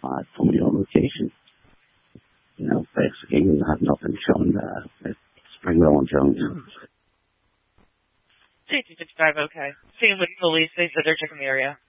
identified from your location. You know, basically, you have nothing shown at Springville and Jones. 255, okay. Same with police, they said they're checking the area.